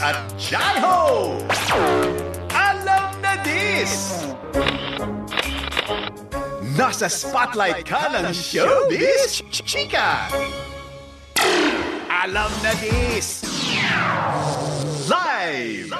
at Jaiho! Alam na this! Nasa spotlight ka ng showbiz, chika! Alam na this! Live!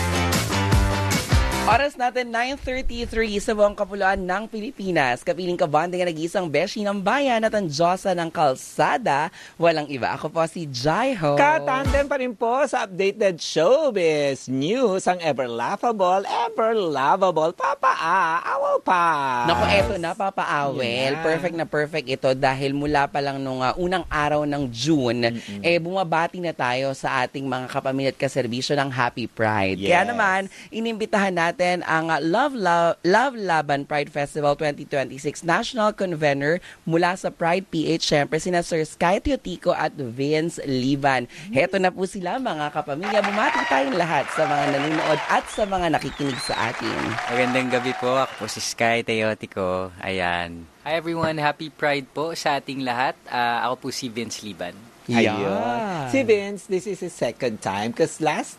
Oras natin 9:33 sa buong kapuluan ng Pilipinas. Kapiling kabanding ang nag-iisang beshi ng bayan at ang Diyosa ng kalsada. Walang iba. Ako po si Jaiho. Katandem pa rin po sa updated showbiz news ang ever laughable, ever lovable Papa Awel pa. Naku, eto na, Papa Awel. Yeah. Perfect na perfect ito dahil mula pa lang nung unang araw ng June, bumabati na tayo sa ating mga kapamilya at kaserbisyo ng Happy Pride. Yes. Kaya naman, inimbitahan natin ang Love Laban Pride Festival 2026 National Convener mula sa Pride PH. Siyempre, sina Sir Sky Teotico at Vince Liban. Heto na po sila, mga kapamilya. Bumati tayong lahat sa mga nanonood at sa mga nakikinig sa atin. Magandang gabi po. Ako po si Sky Teotico. Ayan. Hi everyone. Happy Pride po sa ating lahat. Ako po si Vince Liban. Ayun. Si Vince, this is his second time because last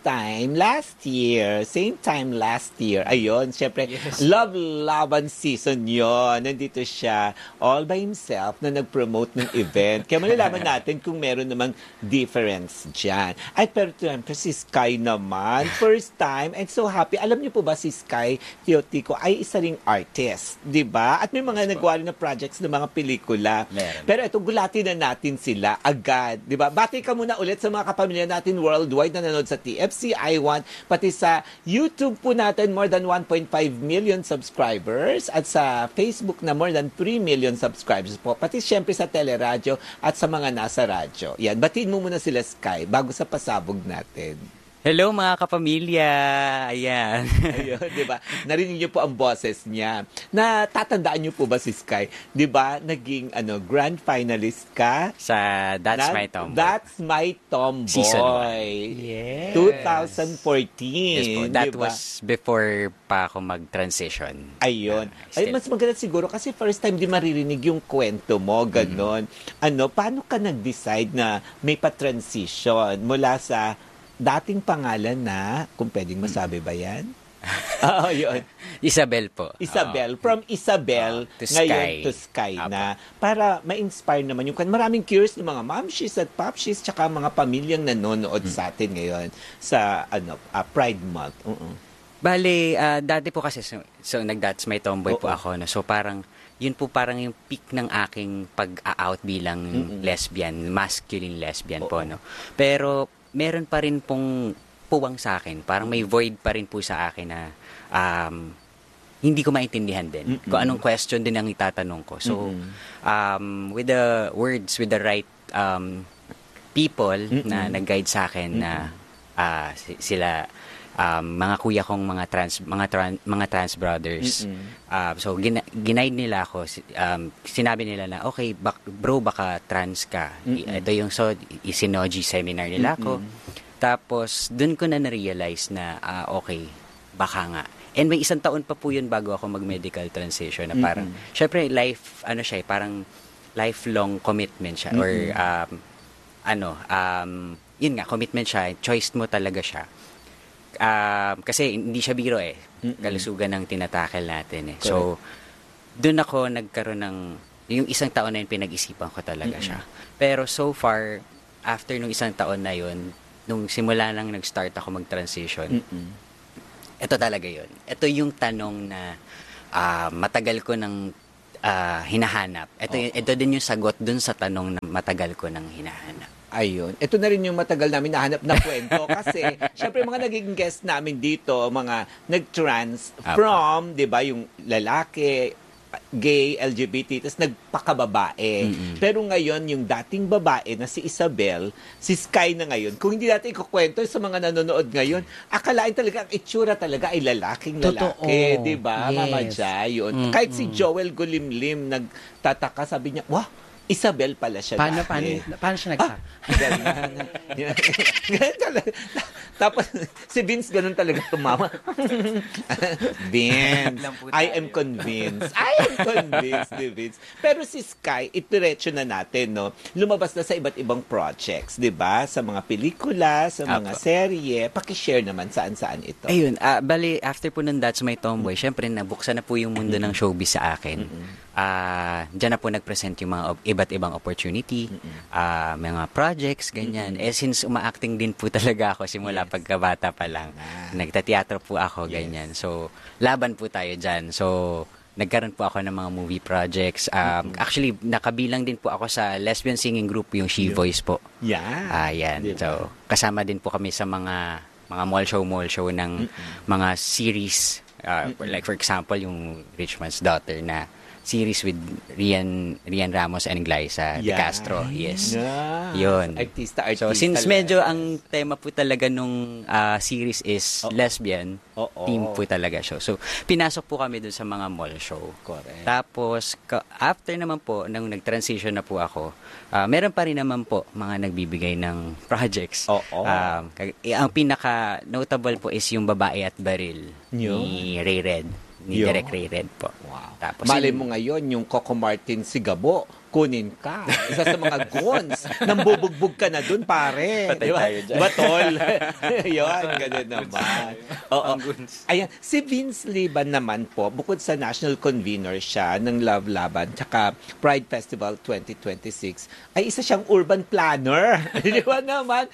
year, same time last year, ayun, syempre, Yes. Love Laban season yon. Nandito siya all by himself na nag-promote ng event. Kaya malalaman natin kung meron namang difference dyan. Ay, pero si Sky naman, first time, and so happy. Alam niyo po ba si Sky Teotico ay isa ring artist, di ba? At may mga nagawa rin na projects ng mga pelikula. Meron. Pero ito, gulatin na natin sila agad. Di ba? Bati ka muna ulit sa mga kapamilya natin worldwide na nanonood sa TFC, I1, pati sa YouTube po natin, more than 1.5 million subscribers at sa Facebook na more than 3 million subscribers po. Pati syempre sa teleradyo at sa mga nasa radyo. Yan, batiin mo muna sila, Sky, bago sa pasabog natin. Hello mga kapamilya. Ayan. Ayun, di ba? Narinig niyo po ang boses niya. Natatandaan niyo po ba si Sky? Di ba? Naging grand finalist ka Sa That's My Tomboy. That's My Tomboy. Season 1. Yes. 2014. Yes po. That diba? was before pa ako mag-transition. Ayun. Still. Ay, mas maganda siguro kasi first time di maririnig yung kwento mo, ganon. Paano ka nag-decide na may pa-transition mula sa dating pangalan na, kung pwedeng masabi ba yan? Oo, yun. Isabel po. Isabel. From Isabel, to ngayon Sky. to Sky Apo. na. Para ma-inspire naman yung maraming curious ng mga momshies at popshies tsaka mga pamilyang nanonood sa atin ngayon sa Pride Month. Bale, dati po kasi, so nag-That's My Tomboy po Oo. ako. No? So parang, yun po parang yung peak ng aking pag-out bilang lesbian, masculine lesbian po. No? Pero, meron pa rin pong puwang sa akin. Parang may void pa rin po sa akin na hindi ko maintindihan din. Kung anong question din ang itatanong ko. So, with the words, with the right people na nag-guide sa akin na sila, mga kuya kong mga trans brothers. So ginaid nila ako. Sinabi nila na okay, bro, baka trans ka. Ito yung isinoji seminar nila ako. Tapos doon ko na realize na okay, baka nga. And may isang taon pa po yun bago ako mag-medical transition na parang syempre parang lifelong commitment siya or yun nga, commitment siya, choice mo talaga siya. Kasi hindi siya biro kalusugan ng tinatakel natin . So doon ako nagkaroon ng yung isang taon na yun, pinag-isipan ko talaga siya. Pero so far after nung isang taon na yun, nung simula nang nag-start ako mag-transition, ito talaga yun. Ito yung tanong na matagal ko nang hinahanap. Ito din yung sagot dun sa tanong na matagal ko nang hinahanap. Ayun. Ito na rin yung matagal namin nahanap na kwento kasi syempre mga naging guest namin dito, mga nag-trans from, 'di ba, yung lalaki, gay, LGBT, tapos nagpakababae. Pero ngayon, yung dating babae na si Isabel, si Sky na ngayon, kung hindi natin ikukwento sa mga nanonood ngayon, akalain talaga ang itsura talaga ay lalaking lalaki. Di ba, Yes. Mama Jai? Yun. Kahit si Joel Gulimlim nagtataka, sabi niya, wah, Isabel pala siya Paano siya nagsabi? Ganun talaga. Tapos, si Vince ganun talaga tumama. Vince, I am convinced. Ni Vince. Pero si Sky, itiretso na natin, no? Lumabas na sa iba't ibang projects, di ba? Sa mga pelikula, sa mga serye. Pakishare naman saan-saan ito. Ayun, bali, after po ng That's My Tomboy, syempre, nabuksan na po yung mundo ng showbiz sa akin. Diyan na po nag-present yung mga iba't ibang opportunity, mga projects, ganyan. Since uma-acting din po talaga ako simula pagkabata pa lang. Nagtateatro po ako, ganyan. So, laban po tayo dyan. So, nagkaroon po ako ng mga movie projects. Actually, nakabilang din po ako sa lesbian singing group, yung She Voice po. Yan. Diba? So, kasama din po kami sa mga mall show ng mga series. Like for example, yung Rich Man's Daughter na series with Rian Ramos and Glyza De Castro. Yes. Yun. Artista So, since medyo ang tema po talaga nung series is lesbian, team po talaga siya. So, pinasok po kami dun sa mga mall show. Correct. Tapos, after naman po, nung nag-transition na po ako, meron pa rin naman po mga nagbibigay ng projects. Ang pinaka-notable po is yung Babae at Baril ni Ray Red. Ni Direk Ray Red po. Wow. Tapos, Malay mo ngayon, yung Coco Martin Sigabo, kunin ka. Isa sa mga gons. Nambubugbog ka na dun, pare. Patay tayo dyan. Diba, tol? Yun, ganun naman. Ayan, si Vince Liban naman po, bukod sa national convener siya ng Love Laban, tsaka Pride Festival 2026, ay isa siyang urban planner. Di ba naman?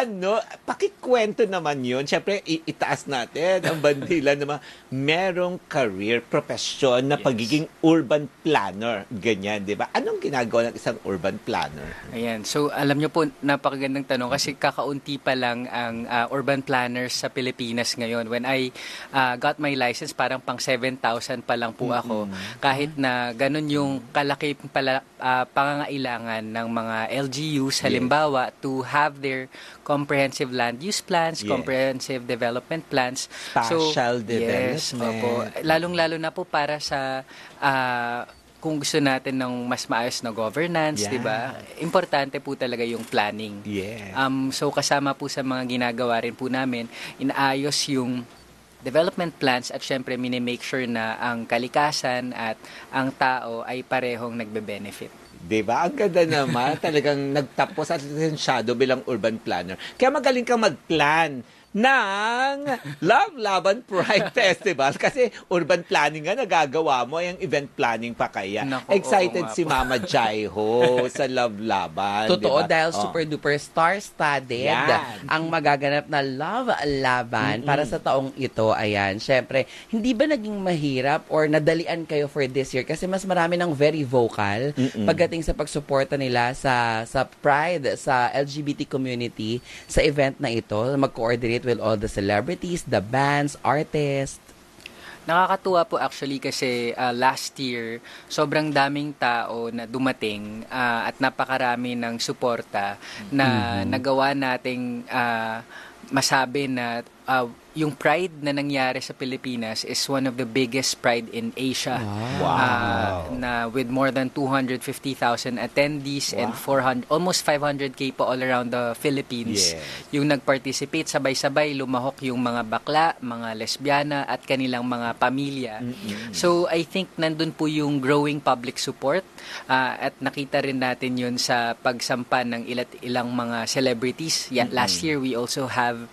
Pakikwento naman yun. Siyempre, itaas natin ang bandila naman. Merong career, profession na pagiging urban planner. Ganyan, di ba? Anong ginagawa ng isang urban planner? Ayan. So, alam nyo po, napakagandang tanong kasi kakaunti pa lang ang urban planners sa Pilipinas ngayon. When I got my license, parang pang 7,000 pa lang po ako. Kahit na ganun yung kalaki pangangailangan ng mga LGUs, halimbawa, to have their comprehensive land use plans, comprehensive development plans. Spatial development. Yes, opo. Lalong-lalo na po para sa kung gusto natin ng mas maayos na governance, di ba? Importante po talaga yung planning. So kasama po sa mga ginagawa rin po namin, inaayos yung development plans at syempre minimake sure na ang kalikasan at ang tao ay parehong nagbe-benefit. Diba? Ang ganda naman. Talagang nagtapos at lisensyado bilang urban planner. Kaya magaling kang mag-plan ng Love Laban Pride Festival kasi urban planning nga nagagawa mo, yung event planning pa kaya. Naku, excited si Mama Jaiho sa Love Laban. Totoo, diba? dahil super duper star-studded ang magaganap na Love Laban para sa taong ito. Ayan, syempre, hindi ba naging mahirap or nadalian kayo for this year? Kasi mas marami ng very vocal pagdating sa pagsuporta nila sa Pride, sa LGBT community, sa event na ito, mag-coordinate with all the celebrities, the bands, artists. Nakakatuwa po actually kasi last year, sobrang daming tao na dumating at napakarami ng suporta na nagawa nating masabi na yung Pride na nangyari sa Pilipinas is one of the biggest Pride in Asia. Na with more than 250,000 attendees and almost 500K po all around the Philippines. Yung nag-participate, sabay-sabay, lumahok yung mga bakla, mga lesbiana at kanilang mga pamilya. So I think nandun po yung growing public support at nakita rin natin yun sa pagsampa ng ilang mga celebrities. Last year we also have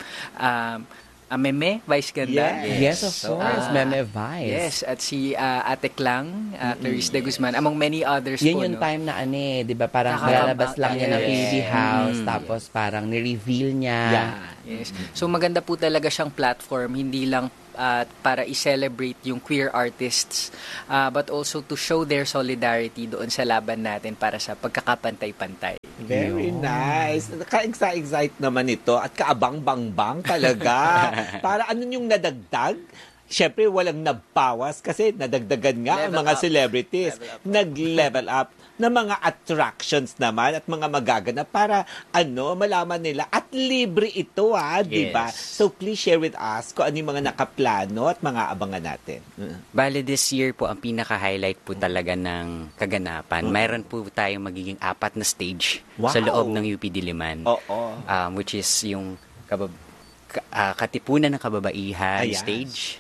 Meme Vice Ganda. Yes, of course. Meme Vice. Yes, at si Ate Klang, Clarice de Guzman, among many others yan po. Yan yung time na di ba, parang lalabas lang niya ng PBB House, tapos parang ni-reveal niya. Yes. So maganda po talaga siyang platform, hindi lang para i-celebrate yung queer artists, but also to show their solidarity doon sa laban natin para sa pagkakapantay-pantay. Very nice. Ka-excite naman ito at kaabang-bang-bang talaga. Para ano yung nadagdag? syempre walang nabawas kasi nadagdagan nga ang Level mga up. celebrities. Level up. Nag-level up na mga attractions naman at mga magaganap para malaman nila at libre ito di ba? Yes. So please share with us kung ano yung mga nakaplano at mga abangan natin. Bale, this year po, ang pinaka-highlight po talaga ng kaganapan, mayroon po tayong magiging 4 na stage sa Wow. loob ng UP Diliman. Oo. Which is yung Katipunan ng Kababaihan Ayan. stage,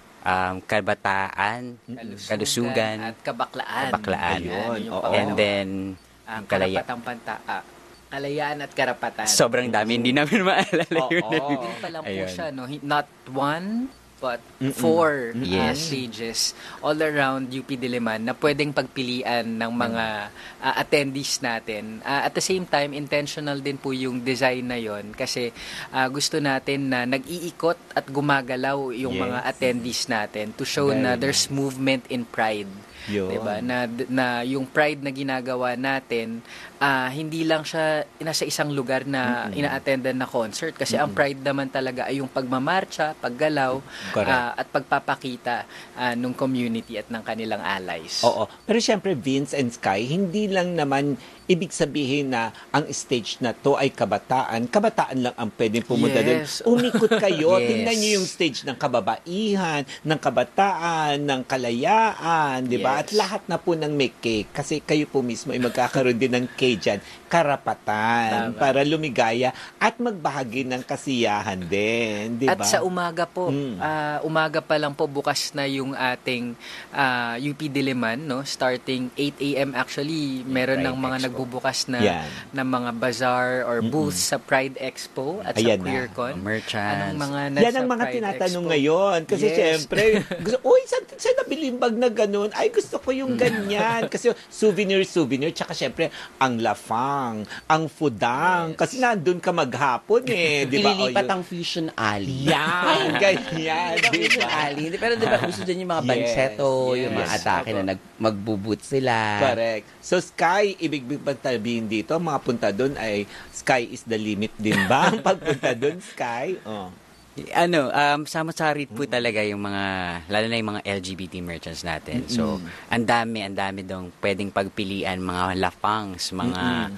Kabataan, Kalusugan, at Kabaklaan. Kabaklaan. Ayun, Yung oo. pangalawa. and then Karapatang Kalayaan at Karapatan. sobrang dami, hindi namin maalala yun. Hindi pa lang po Ayun. siya, no? Not 1, but 4 Yes. stages all around UP Diliman na pwedeng pagpilian ng mga attendees natin. At the same time, intentional din po yung design na yon kasi gusto natin na nag-iikot at gumagalaw yung Yes. mga attendees natin to show Very na there's movement in pride. Yun. Diba? Na yung pride na ginagawa natin, hindi lang siya nasa isang lugar na ina-attendan na concert kasi ang pride naman talaga ay yung pagmamarcha, paggalaw, Correct. at pagpapakita ng community at ng kanilang allies. Oo. Pero syempre, Vince and Sky, hindi lang naman ibig sabihin na ang stage na to ay kabataan. Kabataan lang ang pwedeng pumunta doon. Yes. Umikot kayo. Yes. Tingnan niyo yung stage ng kababaihan, ng kabataan, ng kalayaan, di ba? Yes. At lahat na po ng may cake. Kasi kayo po mismo ay magkakaroon din ng cake dyan. Karapatan. Tama. Para lumigaya at magbahagi ng kasiyahan din. Di ba? At sa umaga po, umaga pa lang po bukas na yung ating UP Diliman, no? Starting 8 a.m. actually, meron Pride ng mga Expo. nagbubukas na Yan. ng mga bazaar or booths sa Pride Expo at Ayan sa na. QueerCon. Merchants. Anong mga Yan ang mga Pride tinatanong Expo? ngayon. Kasi Yes. syempre, saan nabilimbag na ganun? Ay, gusto ko yung ganyan. Kasi souvenir, tsaka syempre, ang lafang, ang fudang. Kasi nandun ka maghapon di ba? Ililipat O, ang Fusion Alley. yan, ganyan. Diba, Di Fusion ba? Alley. Pero diba, uso dyan yung mga Yes, banseto, yung mga yes. atake na magbubut sila. Correct. So, Sky, ibig bang sabihin dito, mga punta doon ay sky is the limit din ba? Ang pagpunta doon, Sky? Oh. Sama-sari po talaga yung mga, lalo na yung mga LGBT merchants natin. So, ang dami dong pwedeng pagpilian, mga lafangs, mga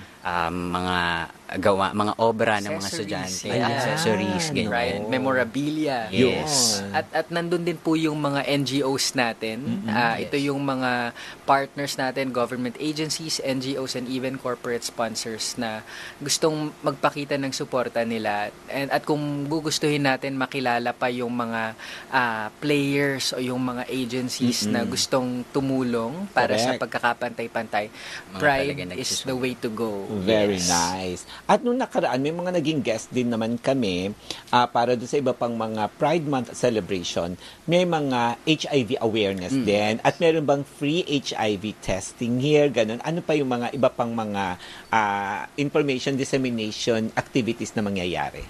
mga obra ng mga estudyante, accessories, ganyan. Right, memorabilia. Yes. At nandun din po yung mga NGOs natin. Ito yung mga partners natin, government agencies, NGOs, and even corporate sponsors na gustong magpakita ng suporta nila. At kung gugustuhin natin makilala pa yung mga players o yung mga agencies na gustong tumulong para sa Correct. pagkakapantay-pantay, Mga Pride talagang is nagsusulat. the way to go. Very Yes. nice. At nung nakaraan, may mga naging guest din naman kami para doon sa iba pang mga Pride Month celebration. May mga HIV awareness din. At meron bang free HIV testing here? Ganun. Ano pa yung mga iba pang mga information dissemination activities na mangyayari?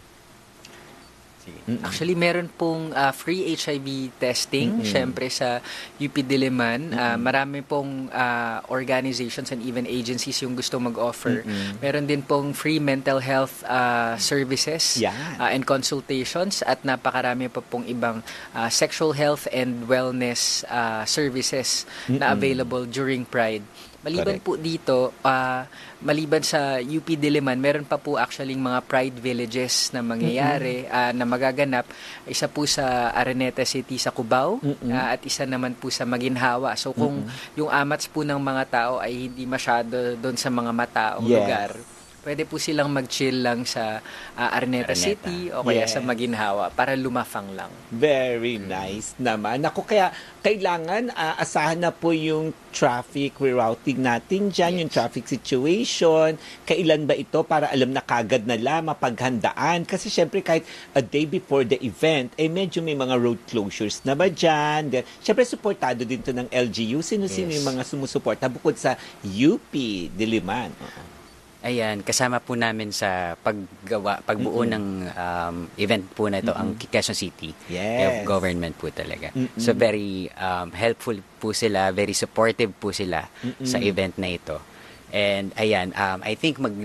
Actually, meron pong free HIV testing, syempre sa UP Diliman. Marami pong organizations and even agencies yung gusto mag-offer. Meron din pong free mental health services Yan. and consultations at napakarami pa pong ibang sexual health and wellness services na available during Pride. Maliban Correct. po dito, maliban sa UP Diliman, meron pa po actually mga Pride Villages na mangyayari, na magaganap. Isa po sa Araneta City sa Cubao, at isa naman po sa Maginhawa. So kung yung amats po ng mga tao ay hindi masyado doon sa mga mataong Yes. lugar, pwede po silang mag-chill lang sa Araneta City o kaya sa Yes. Maginhawa para lumafang lang. Very nice naman. Ako, kaya kailangan asahan na po yung traffic rerouting natin dyan, yung traffic situation. Kailan ba ito para alam na kagad nila, mapaghandaan? Kasi syempre kahit a day before the event, medyo may mga road closures na ba dyan? Then, syempre supportado din to ng LGU. Sino-sino yung mga sumusuporta bukod sa UP Diliman? Ayan, kasama po namin sa pagbuo ng event po na ito, ang Quezon City Yes. government po talaga. So very helpful po sila, very supportive po sila sa event na ito. And ayan, I think